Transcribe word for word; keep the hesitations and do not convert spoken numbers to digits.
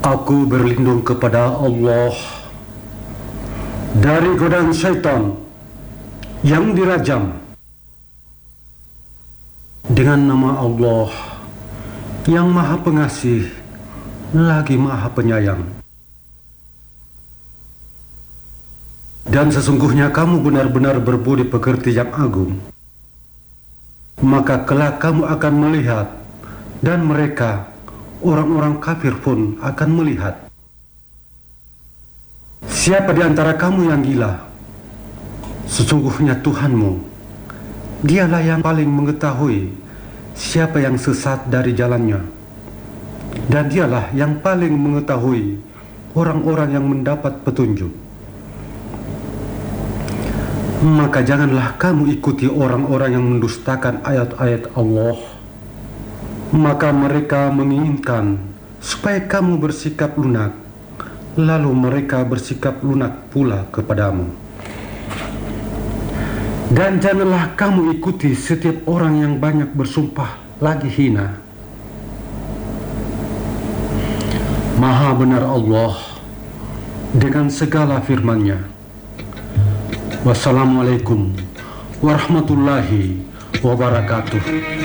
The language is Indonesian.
Aku berlindung kepada Allah dari godaan syaitan yang dirajam. Dengan nama Allah yang Maha Pengasih lagi Maha Penyayang. Dan sesungguhnya kamu benar-benar berbudi pekerti yang agung. Maka kelak kamu akan melihat, dan mereka orang-orang kafir pun akan melihat. Siapa di antara kamu yang gila? Sesungguhnya Tuhanmu, Dialah yang paling mengetahui siapa yang sesat dari jalannya, dan Dialah yang paling mengetahui orang-orang yang mendapat petunjuk. Maka janganlah kamu ikuti orang-orang yang mendustakan ayat-ayat Allah. Maka mereka menginginkan supaya kamu bersikap lunak, lalu mereka bersikap lunak pula kepadamu. Dan janganlah kamu ikuti setiap orang yang banyak bersumpah lagi hina. Maha benar Allah dengan segala firman-Nya. Wassalamualaikum warahmatullahi wabarakatuh.